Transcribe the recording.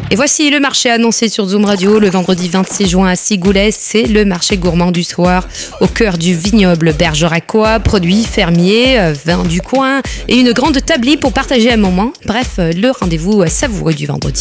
Et voici le marché annoncé sur Zoom Radio le vendredi 26 juin à Sigoulet. C'est le marché gourmand du soir au cœur du vignoble bergeracois. Produits fermiers, vins du coin et une grande tablie pour partager un moment. Bref, le rendez-vous savoureux du vendredi.